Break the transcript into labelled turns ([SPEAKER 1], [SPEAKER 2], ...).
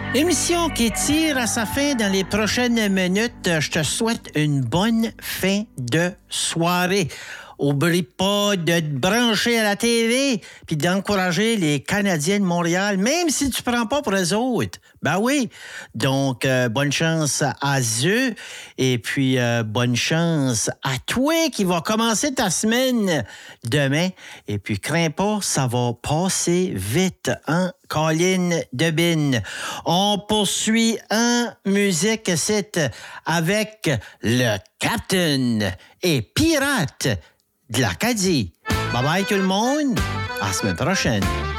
[SPEAKER 1] Émission qui tire à sa fin dans les prochaines minutes. Je te souhaite une bonne fin de soirée. Oublie pas de te brancher à la TV puis d'encourager les Canadiens de Montréal, même si tu prends pas pour eux autres. Ben oui. Donc, bonne chance à eux et puis bonne chance à toi qui va commencer ta semaine demain. Et puis, crains pas, ça va passer vite, hein? Colline Debine. On poursuit en musique c'est avec le Captain et Pirate de l'Acadie. Bye bye tout le monde. À la semaine prochaine.